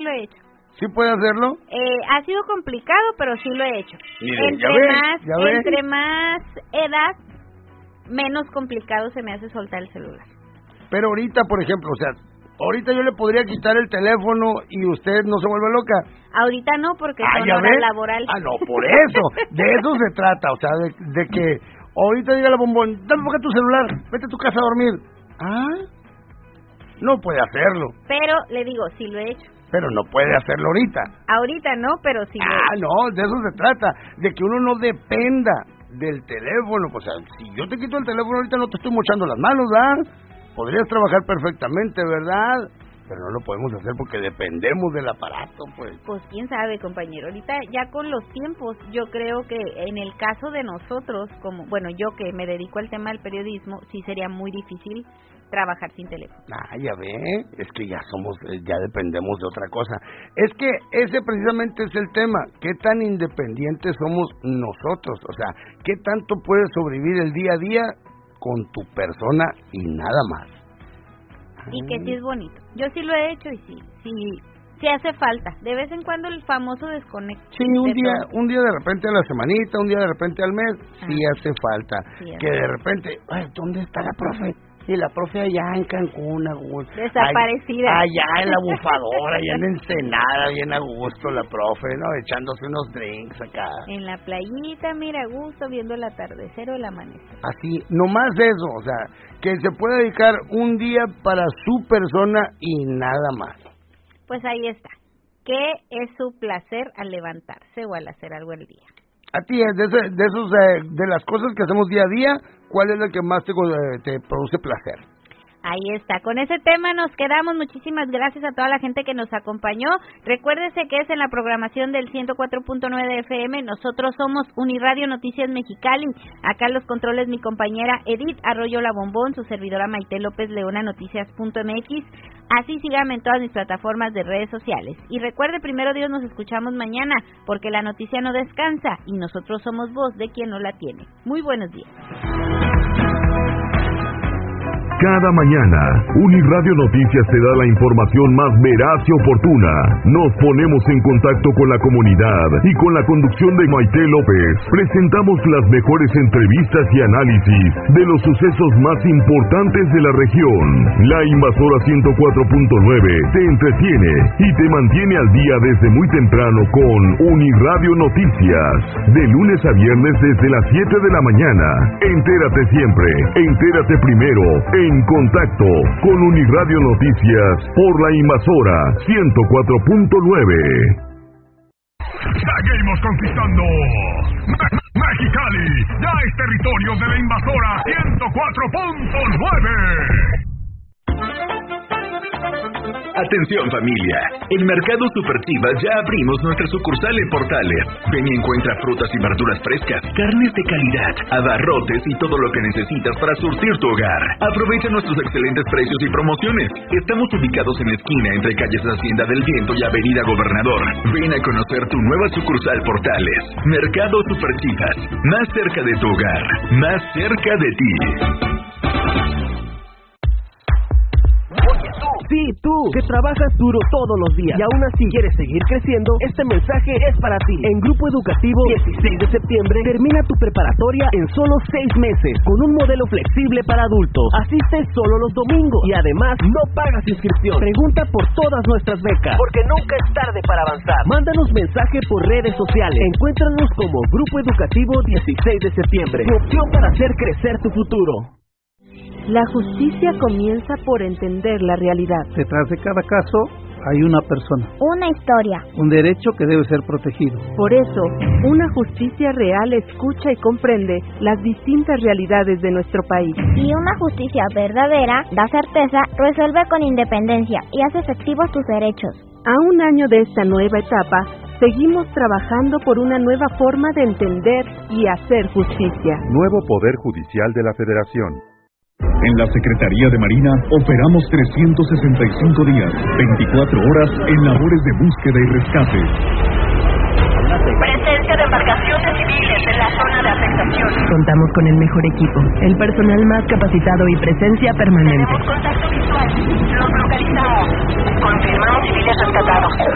lo he hecho. ¿Sí puede hacerlo? Ha sido complicado, pero sí lo he hecho. Mire, Entre más edad, menos complicado se me hace soltar el celular. Pero ahorita, por ejemplo, o sea, ahorita yo le podría quitar el teléfono y usted no se vuelve loca. Ahorita no, porque son horas laborales. No, por eso. De eso se trata, o sea, de que ahorita diga la bombón, dame por acá tu celular, vete a tu casa a dormir. No puede hacerlo. Pero, le digo, sí lo he hecho. Pero no puede hacerlo ahorita. Ahorita no, pero sí lo he hecho. No, de eso se trata, de que uno no dependa del teléfono. O sea, si yo te quito el teléfono ahorita no te estoy mochando las manos, ¿verdad? Podrías trabajar perfectamente, ¿verdad? Pero no lo podemos hacer porque dependemos del aparato, pues. Pues quién sabe, compañero. Ahorita ya con los tiempos, yo creo que en el caso de nosotros, yo que me dedico al tema del periodismo, sí sería muy difícil trabajar sin teléfono. Ya ve, es que ya dependemos de otra cosa. Es que ese precisamente es el tema, qué tan independientes somos nosotros, o sea, qué tanto puedes sobrevivir el día a día con tu persona y nada más. Y que sí es bonito. Yo sí lo he hecho y sí hace falta. De vez en cuando el famoso desconecto. Sí, un día de repente a la semanita, un día de repente al mes, sí hace falta. Sí, que de repente, ¿dónde está la profe? Sí, la profe allá en Cancún, a gusto. Desaparecida. Allá en la bufadora, allá en Ensenada, bien a gusto la profe, ¿no? Echándose unos drinks acá. En la playita, mira, a gusto, viendo el atardecer o el amanecer. Así, nomás eso, o sea, que se pueda dedicar un día para su persona y nada más. Pues ahí está. ¿Qué es su placer al levantarse o al hacer algo el día? A ti, de las cosas que hacemos día a día, ¿cuál es la que más te produce placer? Ahí está, con ese tema nos quedamos. Muchísimas gracias a toda la gente que nos acompañó. Recuérdese que es en la programación del 104.9 de FM. Nosotros somos Uniradio Noticias Mexicali. Acá en los controles mi compañera Edith Arroyo La Bombón, su servidora Maite López Leona, noticias.mx. Así síganme en todas mis plataformas de redes sociales. Y recuerde, primero Dios, nos escuchamos mañana, porque la noticia no descansa y nosotros somos voz de quien no la tiene. Muy buenos días. Cada mañana, Uniradio Noticias te da la información más veraz y oportuna. Nos ponemos en contacto con la comunidad y con la conducción de Maite López presentamos las mejores entrevistas y análisis de los sucesos más importantes de la región. La Invasora 104.9 te entretiene y te mantiene al día desde muy temprano con Uniradio Noticias. De lunes a viernes desde las 7 de la mañana. Entérate siempre, entérate primero, en contacto con Uniradio Noticias por la Invasora 104.9. Seguimos conquistando Mexicali, ya es territorio de la Invasora 104.9. Atención familia, en Mercado Super Chivas ya abrimos nuestra sucursal en Portales. Ven y encuentra frutas y verduras frescas, carnes de calidad, abarrotes y todo lo que necesitas para surtir tu hogar. Aprovecha nuestros excelentes precios y promociones. Estamos ubicados en la esquina entre calles Hacienda del Viento y Avenida Gobernador. Ven a conocer tu nueva sucursal Portales. Mercado Super Chivas, más cerca de tu hogar, más cerca de ti. Sí, tú, que trabajas duro todos los días y aún así quieres seguir creciendo, este mensaje es para ti. En Grupo Educativo 16 de septiembre, termina tu preparatoria en solo 6 meses, con un modelo flexible para adultos. Asistes solo los domingos y además no pagas inscripción. Pregunta por todas nuestras becas, porque nunca es tarde para avanzar. Mándanos mensaje por redes sociales. Encuéntranos como Grupo Educativo 16 de septiembre, tu opción para hacer crecer tu futuro. La justicia comienza por entender la realidad. Detrás de cada caso hay una persona. Una historia. Un derecho que debe ser protegido. Por eso, una justicia real escucha y comprende las distintas realidades de nuestro país. Y una justicia verdadera da certeza, resuelve con independencia y hace efectivos tus derechos. A un año de esta nueva etapa, seguimos trabajando por una nueva forma de entender y hacer justicia. Nuevo Poder Judicial de la Federación. En la Secretaría de Marina operamos 365 días, 24 horas en labores de búsqueda y rescate. Presencia de embarcaciones civiles en la zona de afectación. Contamos con el mejor equipo, el personal más capacitado y presencia permanente. Tenemos contacto visual. Los localizamos. Confirmamos civiles rescatados.